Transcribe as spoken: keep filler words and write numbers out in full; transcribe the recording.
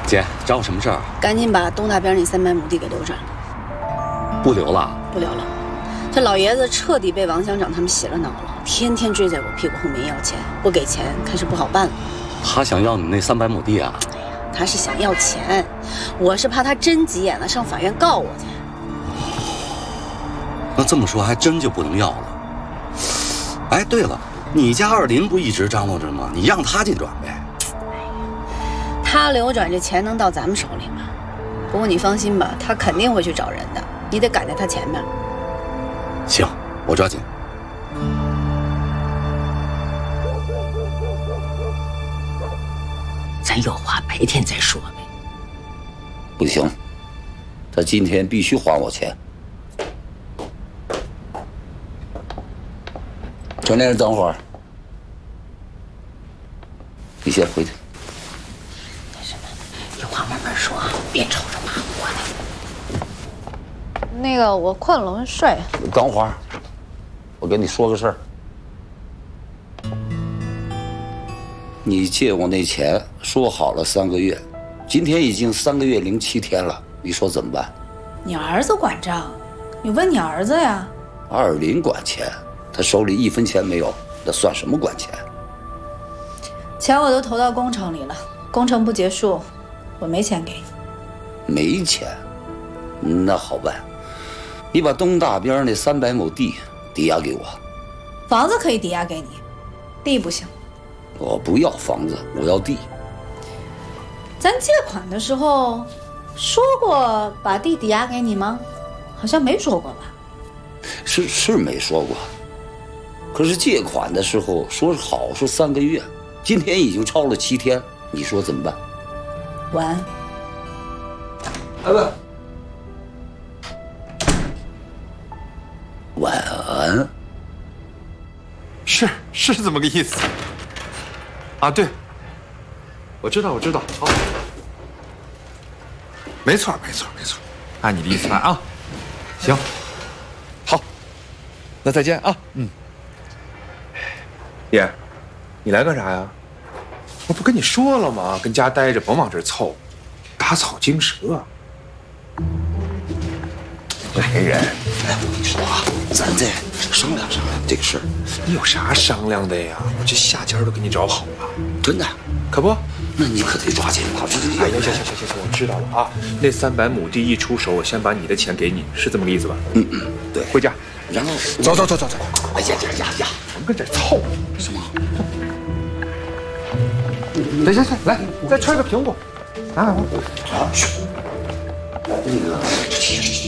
姐，找我什么事儿？ 赶紧把东大边那三百亩地给留着。 不留了？ 不留了。这老爷子彻底被王乡长他们洗了脑了，天天追在我屁股后面要钱，不给钱看是不好办了。 他想要你那三百亩地啊？ 哎呀，他是想要钱，我是怕他真急眼了，上法院告我去。 那这么说还真就不能要了。哎，对了，你家二林不一直张罗着吗？你让他进转呗。 他流转，这钱能到咱们手里吗？不过你放心吧，他肯定会去找人的，你得赶在他前面。 行，我抓紧。 咱有话白天再说呗。 不行，他今天必须还我钱。成年人，等会儿，你先回去。 那什么，有话慢慢说啊，别吵着骂我的。 那个，我困了，我睡。 等会儿，我跟你说个事儿。你借我那钱说好了三个月，今天已经三个月零七天了，你说怎么办？ 你儿子管账，你问你儿子呀。 二林管钱，他手里一分钱没有，那算什么管钱？ 钱我都投到工程里了，工程不结束，我没钱给你。没钱？那好办，你把东大边那三百亩地抵押给我。 房子可以抵押给你，地不行。 我不要房子，我要地。 咱借款的时候说过把地抵押给你吗？好像没说过吧？ 是是没说过，可是借款的时候说好是三个月，今天已经超了七天，你说怎么办？ 完。 哎不，晚安。 是是这么个意思。啊，对，我知道，我知道，好，没错，没错，没错，按你的意思办啊。行，好，那再见啊。嗯。爷，你来干啥呀？我不跟你说了吗？跟家待着，甭往这儿凑，打草惊蛇。来人， 哎，我跟你说啊，咱再商量商量这个事儿。 你有啥商量的呀？我这下家都给你找好了。 真的？ 可不？ 那你可得抓紧了。 哎，行行行行行行，我知道了啊。那三百亩地一出手，我先把你的钱给你，是这么个意思吧？ 嗯嗯，对。 回家， 然后走走走走走。 哎呀呀呀呀！ 甭跟这凑。 什么？ 行行行，来，再吃个苹果，拿来我。 啊，那个。